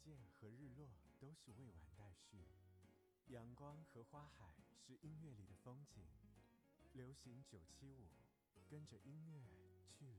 现和日落都是未完待续，阳光和花海是音乐里的风景。流行975，跟着音乐去。